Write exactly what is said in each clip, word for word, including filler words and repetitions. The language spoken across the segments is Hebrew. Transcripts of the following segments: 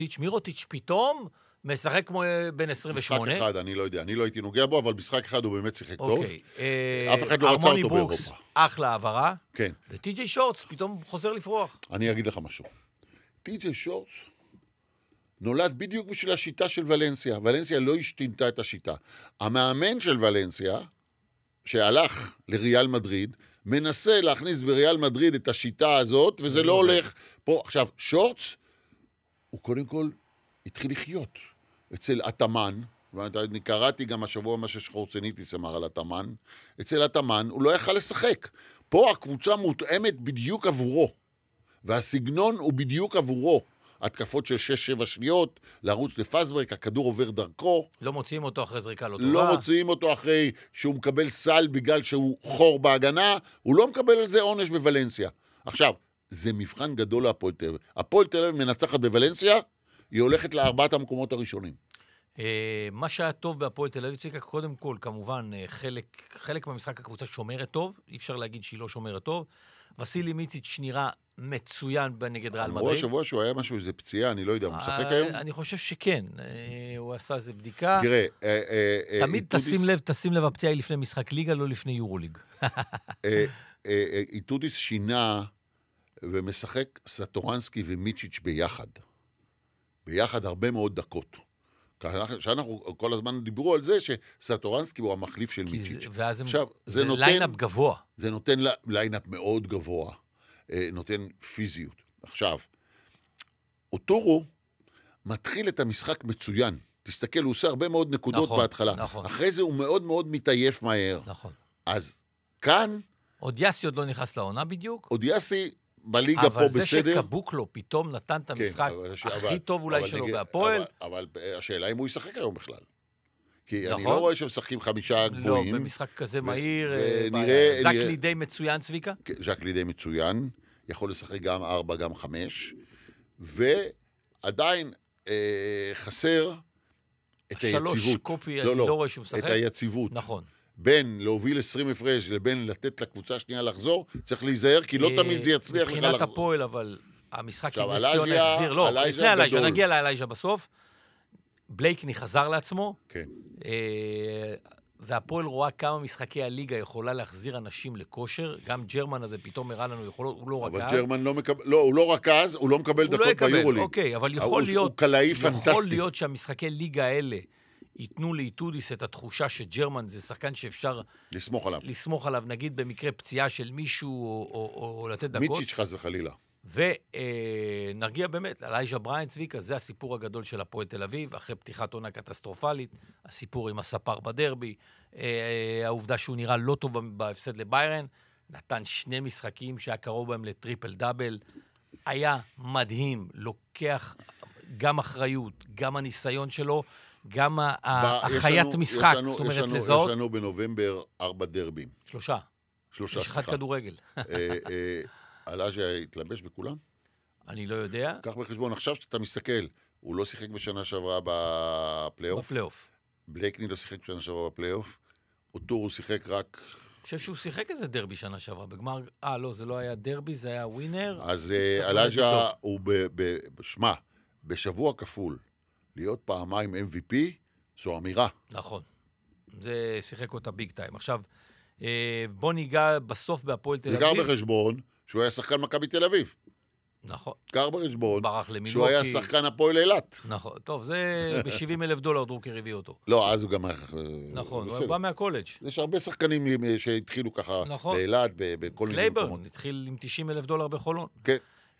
מירוטיץ' פתאום משחק כמו בן עשרים ושמונה. משחק אחד, אני לא יודע, אני לא הייתי נוגע בו, אבל משחק אחד הוא באמת שיחק טוב. אוקיי. אף אחד לא רצה אותו באירופה. אחלה העברה. כן. וטי.ג'יי שורטס פתאום חוזר לפרוח. אני אגיד לך משהו. טי.ג'יי שורטס נולד בדיוק בשביל השיטה של ולנסיה. ולנסיה לא השתינתה את השיטה. המאמן של ולנסיה, שהלך לריאל מדריד, מנסה להכניס בריאל מדריד את השיטה הזאת, וזה לא הולך פה. עכשיו, שורטס, הוא קודם כל התחיל לחיות אצל התאמן, ואני קראתי גם השבוע מה ששחורצניטיס אמר על התאמן, אצל התאמן הוא לא יכל לשחק. פה הקבוצה מותאמת בדיוק עבורו, והסגנון הוא בדיוק עבורו. התקפות של שש שבע שניות, לרוץ לפסברק, הכדור עובר דרכו. לא מוציאים אותו אחרי זריקה לא טובה. לא מוציאים אותו אחרי שהוא מקבל סל בגלל שהוא חור בהגנה, הוא לא מקבל על זה עונש בוולנסיה. עכשיו, זה מבחן גדול להפועל תל אביב. הפועל תל אביב מנצחת בוולנסיה, היא הולכת לארבעת המקומות הראשונים. מה שהיה טוב בהפועל תל אביב, צביקה, קודם כל, כמובן, חלק, חלק מהמשחק הקבוצה שומרת טוב, אי אפשר להגיד שהיא לא שומרת טוב. וסילי מיציץ' נראה מצוין בנגד ריאל מדריד. אמרו השבוע שהוא היה משהו, איזה פציעה, אני לא יודע, הוא משחק היום? אני חושב שכן, הוא עשה איזה בדיקה. תראה, תמיד תשים לב, תשים לב, הפציעה היא לפני משחק ליגה, לא לפני יורוליג. איטודיס שינה ומשחק סטורנסקי ומיצ'יץ' ביחד. ביחד הרבה מאוד דקות. שאנחנו כל הזמן דיברו על זה שסטורנסקי הוא המחליף של מיצ'יץ'. ואז זה ליינאפ גבוה. זה נותן ליינאפ מאוד גבוה, נותן פיזיות. עכשיו, אוטורו מתחיל את המשחק מצוין. תסתכל, הוא עושה הרבה מאוד נקודות נכון, בהתחלה. נכון. אחרי זה הוא מאוד מאוד מתעייף מהר. נכון. אז כאן... אודיאסי עוד לא נכנס לעונה בדיוק. אודיאסי בליגה פה בסדר. אבל זה שקבוקלו פתאום נתן את המשחק הכי טוב אולי שלו בהפועל. אבל השאלה אם הוא ישחק היום בכלל. כי אני לא רואה שמשחקים חמישה גבוהים. לא, במשחק כזה מהיר. נראה... ז'ק לידי מצוין, צביקה? ז'ק לידי מצוין. יכול לשחק גם ארבע, גם חמש. ועדיין חסר את היציבות. שלוש קופי, אני לא רואה שהוא משחק. את היציבות. נכון. בין להוביל עשרים הפרש לבין לתת לקבוצה השנייה לחזור, צריך להיזהר, כי לא תמיד זה יצליח לך לחזור. מבחינת הפועל, אבל המשחק עם נסיונה החזיר, לא, לפני אלייז'ה, נגיע לאלייז'ה בסוף, בלייקני חזר לעצמו, כן. והפועל רואה כמה משחקי הליגה יכולה להחזיר אנשים לכושר, גם ג'רמן הזה פתאום הראה לנו, הוא לא רכז. אבל ג'רמן לא מקבל, לא, הוא לא רכז, הוא לא מקבל דקות ביורוליג. אוקיי, אבל יכול להיות, יכול להיות שהמשחקי ליגה האלה, ייתנו לאיטודיס את התחושה שג'רמן זה שחקן שאפשר לסמוך עליו. לסמוך עליו, נגיד במקרה פציעה של מישהו או, או, או לתת דקות. מיצ'יץ' חס וחלילה. ונרגיע באמת, אלייז'ה בריין, צביקה, זה הסיפור הגדול של הפועל תל אביב, אחרי פתיחת עונה קטסטרופלית, הסיפור עם הספר בדרבי, העובדה שהוא נראה לא טוב בהפסד לביירן, נתן שני משחקים שהיה קרוב בהם לטריפל דאבל, היה מדהים, לוקח גם אחריות, גם הניסיון שלו, גם החיית משחק, זאת אומרת לזהות. יש לנו בנובמבר ארבע דרבים. שלושה. שלושה, יש אחד כדורגל. אלייז'ה התלבש בכולם? אני לא יודע. קח בחשבון, עכשיו שאתה מסתכל, הוא לא שיחק בשנה שעברה בפלייאוף. בפלייאוף. בלייקני לא שיחק בשנה שעברה בפלייאוף. אוטור הוא שיחק רק... אני חושב שהוא שיחק איזה דרבי שנה שעברה. בגמר... אה, לא, זה לא היה דרבי, זה היה ווינר. אז אלייז'ה הוא בשמה, בשבוע כפול. להיות פעמיים אם וי פי, זו אמירה. נכון. זה שיחק אותה ביג טיים. עכשיו, בוא ניגע בסוף בהפועל תל אביב. ניגע בחשבון שהוא היה שחקן מכבי תל אביב. נכון. גר בחשבון שהוא שהוא היה שחקן הפועל אילת. נכון. טוב, זה ב-שבעים אלף דולר דרוקר הביא אותו. לא, אז הוא גם... נכון, הוא בא מהקולג'. יש הרבה שחקנים שהתחילו ככה באילת, בכל מיני מקומות. קלייברן התחיל עם תשעים אלף דולר בחולון. כן.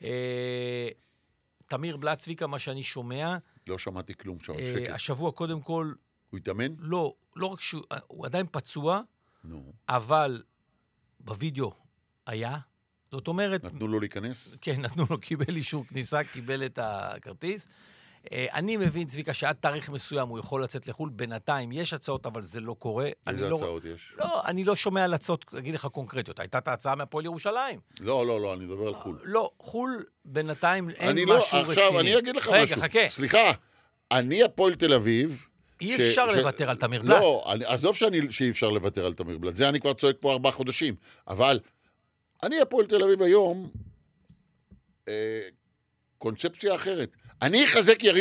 תמיר בלצביקה, מה שאני שומע... לא שמעתי כלום שם, שקט. השבוע קודם כל... הוא התאמן? לא, לא רק שהוא... הוא עדיין פצוע, אבל בווידאו היה. זאת אומרת... נתנו לו להיכנס? כן, נתנו לו, קיבל אישור כניסה, קיבל את הכרטיס. אני מבין, צביקה, שעד תאריך מסוים הוא יכול לצאת לחול. בינתיים יש הצעות, אבל זה לא קורה. איזה הצעות יש? לא, אני לא שומע על הצעות, אגיד לך קונקרטיות. הייתה את ההצעה מהפועל ירושלים. לא, לא, לא, אני מדבר על חול. לא, חול בינתיים אין משהו רציני. עכשיו, אני אגיד לך משהו. רגע, חכה. סליחה, אני הפועל תל אביב... אי אפשר לוותר על תמיר בלט. לא, עזוב שאי אפשר לוותר על תמיר בלט. זה אני כבר צועק פה ארבעה חודשים. אבל אני הפועל תל אביב היום, קונספציה אחרת. אני אחזק יריב